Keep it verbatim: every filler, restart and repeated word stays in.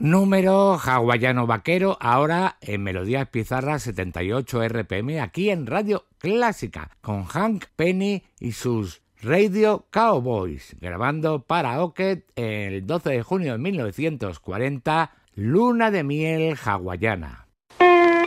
Número hawaiano vaquero, ahora en Melodías Pizarras setenta y ocho R P M, aquí en Radio Clásica, con Hank Penny y sus Radio Cowboys, grabando para Ocket el doce de junio de mil novecientos cuarenta, Luna de miel hawaiana.